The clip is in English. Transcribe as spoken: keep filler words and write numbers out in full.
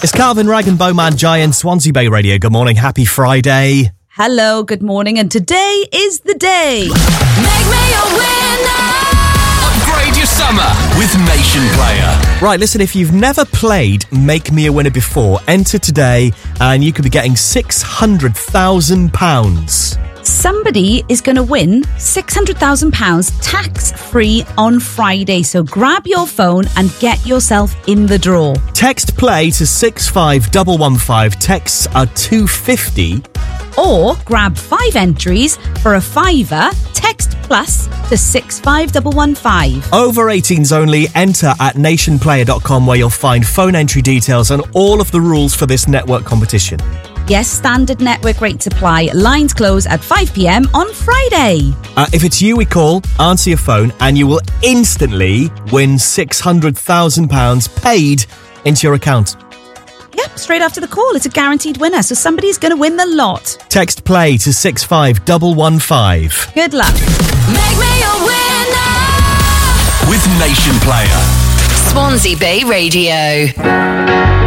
It's Calvin Ragg and Bowman Giant, Swansea Bay Radio. Good morning, happy Friday. Hello, good morning, and today is the day. Make me a winner. Upgrade your summer with Nation Player. Right, listen, if you've never played Make Me a Winner before, enter today and you could be getting six hundred thousand pounds. Somebody is going to win six hundred thousand pounds tax-free on Friday, so grab your phone and get yourself in the draw. Text play to six five one one five. Texts are two fifty. Or grab five entries for a fiver, text plus to six five one one five. Over eighteens only. Enter at nation player dot com where you'll find phone entry details and all of the rules for this network competition. Yes, standard network rates apply. Lines close at five p.m. on Friday. Uh, if it's you we call, answer your phone and you will instantly win six hundred thousand pounds paid into your account. Yep, straight after the call. It's a guaranteed winner, so somebody's going to win the lot. Text play to six five one one five. Good luck. Make me a winner with Nation Player. Swansea Bay Radio.